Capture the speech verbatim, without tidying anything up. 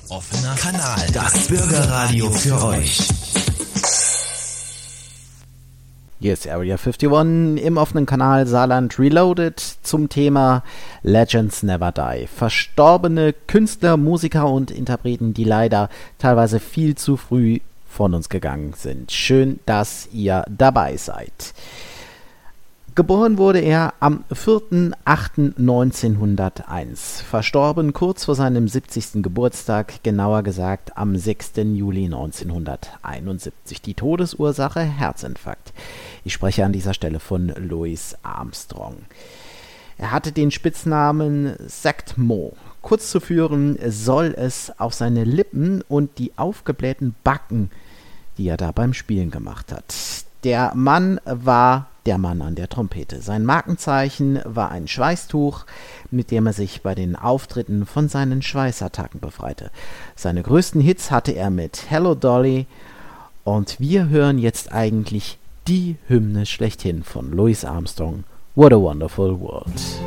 Offener Kanal, das Bürgerradio für euch. Hier ist Area einundfünfzig im offenen Kanal Saarland Reloaded zum Thema Legends Never Die. Verstorbene Künstler, Musiker und Interpreten, die leider teilweise viel zu früh von uns gegangen sind. Schön, dass ihr dabei seid. Geboren wurde er am vierter achter neunzehnhunderteins, verstorben kurz vor seinem siebzigsten Geburtstag, genauer gesagt am sechster Juli neunzehnhunderteinundsiebzig. Die Todesursache Herzinfarkt. Ich spreche an dieser Stelle von Louis Armstrong. Er hatte den Spitznamen Sackmo. Kurz zu führen soll es auf seine Lippen und die aufgeblähten Backen, die er da beim Spielen gemacht hat. Der Mann war der Mann an der Trompete. Sein Markenzeichen war ein Schweißtuch, mit dem er sich bei den Auftritten von seinen Schweißattacken befreite. Seine größten Hits hatte er mit Hello Dolly und wir hören jetzt eigentlich die Hymne schlechthin von Louis Armstrong, What a Wonderful World.